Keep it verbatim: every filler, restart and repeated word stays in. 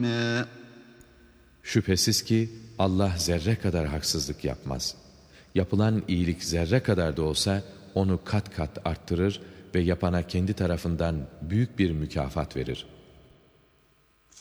ظَلِيمًا. Şüphesiz ki Allah zerre kadar haksızlık yapmaz. Yapılan iyilik zerre kadar da olsa onu kat kat arttırır ve yapana kendi tarafından büyük bir mükafat verir.